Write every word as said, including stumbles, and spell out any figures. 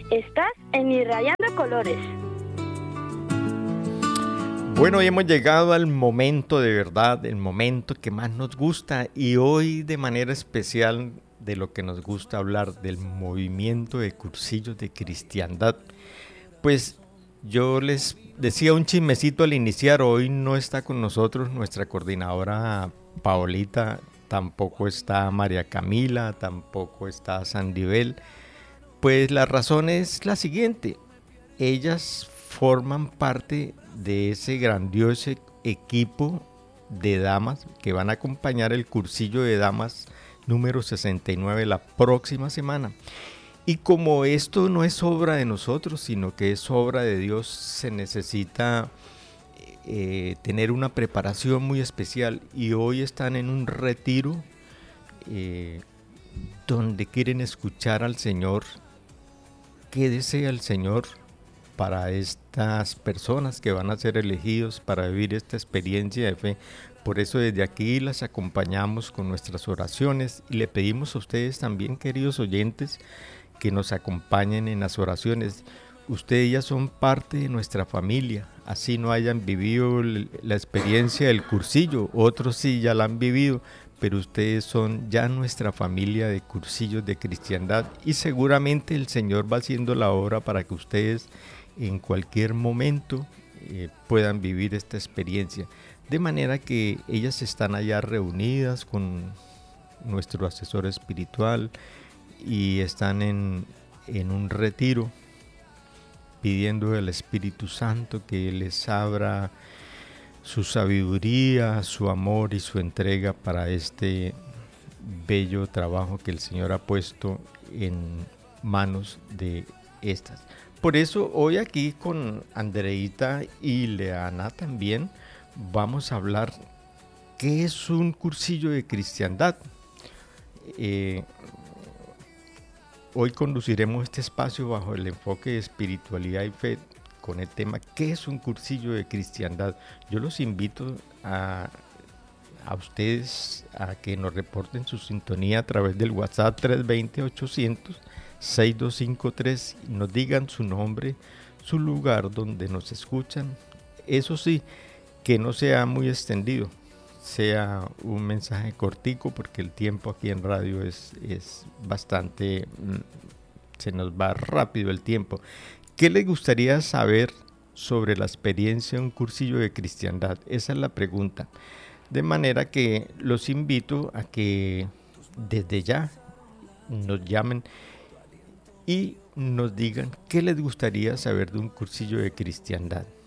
Estás en Irradiando Colores. Bueno, y hemos llegado al momento de verdad, el momento que más nos gusta, y hoy de manera especial de lo que nos gusta hablar, del movimiento de cursillos de cristiandad. Pues yo les decía un chismecito al iniciar, hoy no está con nosotros nuestra coordinadora Paolita, tampoco está María Camila, tampoco está Sandibel. Pues la razón es la siguiente: ellas forman parte de ese grandioso equipo de damas que van a acompañar el cursillo de damas número sesenta y nueve la próxima semana. Y como esto no es obra de nosotros, sino que es obra de Dios, se necesita eh, tener una preparación muy especial. Y hoy están en un retiro eh, donde quieren escuchar al Señor. ¿Qué desea el Señor para estas personas que van a ser elegidos para vivir esta experiencia de fe? Por eso desde aquí las acompañamos con nuestras oraciones y le pedimos a ustedes también, queridos oyentes, que nos acompañen en las oraciones. Ustedes ya son parte de nuestra familia, así no hayan vivido la experiencia del cursillo, otros sí ya la han vivido, pero ustedes son ya nuestra familia de cursillos de cristiandad, y seguramente el Señor va haciendo la obra para que ustedes en cualquier momento eh, puedan vivir esta experiencia. De manera que ellas están allá reunidas con nuestro asesor espiritual y están en, en un retiro pidiendo al Espíritu Santo que les abra su sabiduría, su amor y su entrega para este bello trabajo que el Señor ha puesto en manos de estas. Por eso hoy aquí con Andreita y Leana también vamos a hablar qué es un cursillo de cristiandad. Eh, hoy conduciremos este espacio bajo el enfoque de espiritualidad y fe con el tema ¿qué es un cursillo de cristiandad? Yo los invito a, a ustedes a que nos reporten su sintonía a través del WhatsApp tres dos cero, ochocientos, sesenta y dos cincuenta y tres y nos digan su nombre, su lugar donde nos escuchan. Eso sí, que no sea muy extendido, sea un mensaje cortico, porque el tiempo aquí en radio es, es bastante, se nos va rápido el tiempo. ¿Qué les gustaría saber sobre la experiencia de un cursillo de cristiandad? Esa es la pregunta. De manera que los invito a que desde ya nos llamen y nos digan qué les gustaría saber de un cursillo de cristiandad.